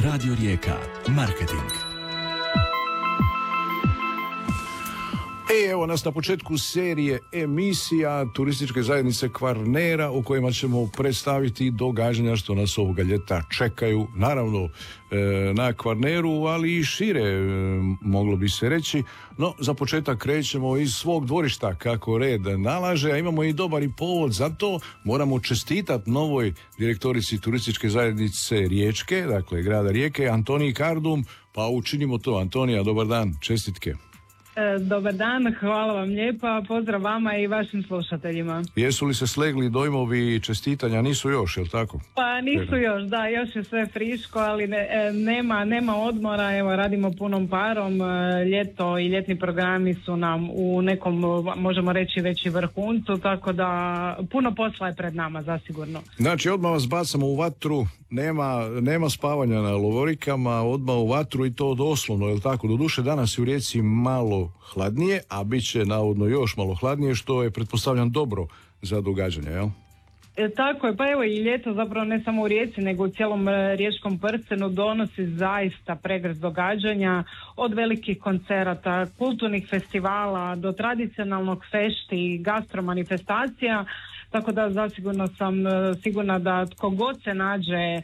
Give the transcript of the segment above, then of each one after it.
Radio Rijeka. Marketing. Evo nas na početku serije emisija Turističke zajednice Kvarnera u kojima ćemo predstaviti događanja što nas ovoga ljeta čekaju, naravno na Kvarneru, ali i šire, moglo bi se reći. No, za početak krećemo iz svog dvorišta kako red nalaže, a imamo i dobar i povod za to. Moramo čestitati novoj direktorici Turističke zajednice Riječke, dakle grada Rijeke, Antoniji Kardum, pa učinimo to. Antonija, dobar dan, čestitke. Dobar dan, hvala vam lijepa, pozdrav vama i vašim slušateljima. Jesu li se slegli dojmovi čestitanja? Nisu još, je li tako? Pa nisu još, da, još je sve friško, ali nema odmora, evo radimo punom parom, ljeto i ljetni programi su nam u nekom, možemo reći, veći vrhuncu, tako da puno posla je pred nama, zasigurno. Znači, odmah vas bacamo u vatru, nema spavanja na lovorikama, odmah u vatru i to doslovno, je li tako? Doduše danas je u Rijeci malo hladnije, a bit će navodno još malo hladnije, što je, pretpostavljam, dobro za događanje, jel? Tako je, pa evo i ljeto zapravo ne samo u Rijeci nego u cijelom riječkom prstenu donosi zaista pregršt događanja, od velikih koncerata, kulturnih festivala do tradicionalnog fešti, gastromanifestacija, tako da zasigurno sam sigurna da tko god se nađe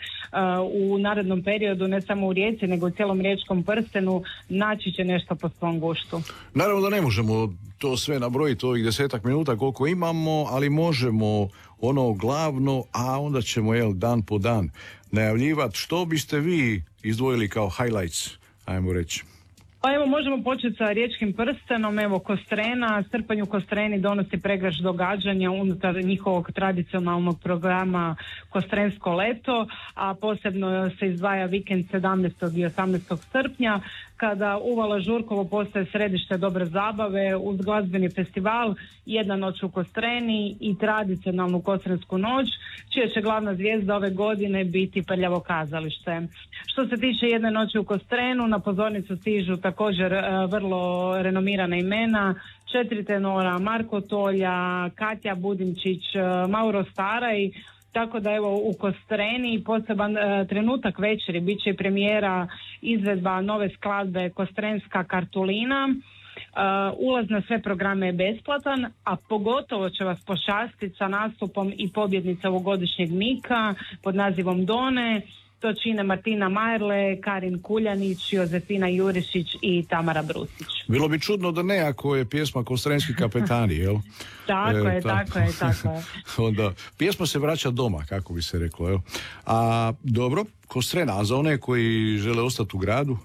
u narednom periodu, ne samo u Rijeci nego u cijelom riječkom prstenu, naći će nešto po svom guštu. Naravno da ne možemo to sve nabrojiti ovih 10 minuta koliko imamo, ali možemo ono glavno, a onda ćemo dan po dan najavljivati. Što biste vi izdvojili kao highlights, ajmo reći? Pa evo možemo početi sa riječkim prstenom, evo Kostrena, srpanj u Kostreni donosi pregršt događanja unutar njihovog tradicionalnog programa Kostrensko leto, a posebno se izdvaja vikend 17. i 18. srpnja, kada Uvala Žurkovo postaje središte dobre zabave uz glazbeni festival, jedna noć u Kostreni i tradicionalnu Kostrensku noć, čija će glavna zvijezda ove godine biti Prljavo kazalište. Što se tiče jedne noći u Kostrenu, na pozornicu stižu također vrlo renomirana imena, 4 tenora, Marko Tolja, Katja Budimčić, Mauro Staraj, tako da evo u Kostreni poseban trenutak večeri bit će premijera izvedba nove skladbe Kostrenska kartulina. Ulaz na sve programe je besplatan, a pogotovo će vas počastiti sa nastupom i pobjednica ovogodišnjeg Mika pod nazivom Done. To čine Martina Majerle, Karin Kuljanić, Jozefina Jurišić i Tamara Brusić. Bilo bi čudno da ne ako je pjesma Kostrenski kapetani, jel? Tako je. Onda, pjesma se vraća doma, kako bi se reklo, jel? A dobro, Kostrena, a za one koji žele ostati u gradu?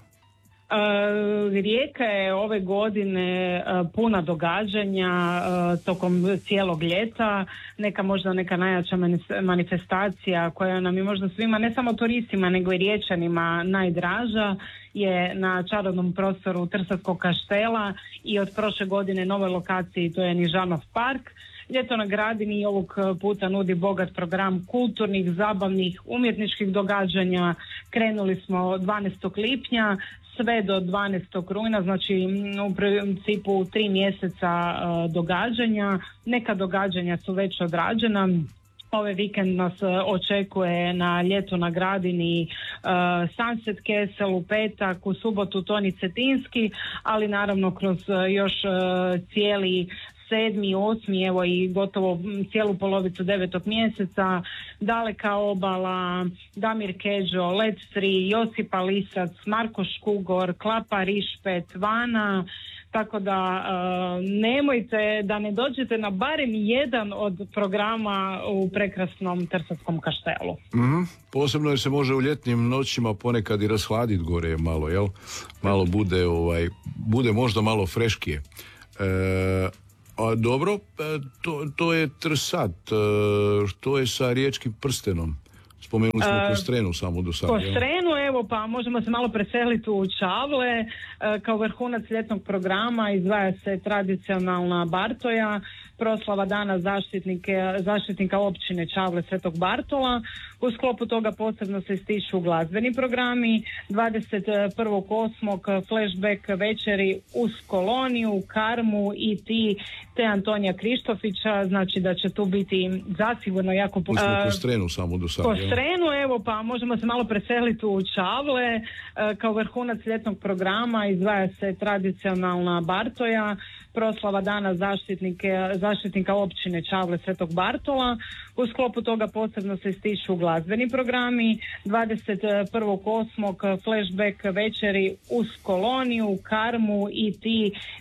Rijeka je ove godine puna događanja tokom cijelog ljeta, možda neka najjača manifestacija koja nam je možda svima, ne samo turistima nego i Riječanima najdraža, je na čarobnom prostoru Trsatskog kaštela i od prošle godine novoj lokaciji, to je Nižanov park. Ljeto na Gradini ovog puta nudi bogat program kulturnih, zabavnih, umjetničkih događanja. Krenuli smo 12. lipnja sve do 12. rujna, znači u principu 3 mjeseca događanja. Neka događanja su već odrađena. Ovaj vikend nas očekuje na ljetu na Gradini Sunset Castle, u petak, u subotu Toni Cetinski, ali naravno kroz još cijeli 7., 8., evo i gotovo cijelu polovicu 9. mjeseca, Daleka obala, Damir Keđo, Led 3, Josipa Lisac, Marko Škugor, Klapa Rišpet, Vana, tako da nemojte da ne dođete na barem jedan od programa u prekrasnom Trsatskom kaštelu. Posebno jer se može u ljetnim noćima ponekad i rashladiti gore malo, jel? Malo bude možda malo freškije. Dobro, to je Trsat. Što je sa riječkim prstenom? Spomenuli smo Kostrenu samo do sada. Kostrenu, evo, pa možemo se malo preseliti u Čavle. Kao vrhunac ljetnog programa izdvaja se tradicionalna Bartoja, proslava dana zaštitnika općine Čavle Svetog Bartola. U sklopu toga posebno se ističu glazbeni programi. 21.8. flashback večeri uz Koloniju, Karmu i te Antonija Krištofića, znači da će tu biti zasigurno jako... Kostrenu samo do sada. Kostrenu, evo, pa možemo se malo preseliti u Čavle. Kao vrhunac ljetnog programa izdvaja se tradicionalna Bartoja, proslava dana zaštitnika općine Čavle Svetog Bartola. U sklopu toga posebno se ističu glazbeni programi. 21.8. flashback večeri uz Koloniju, Karmu i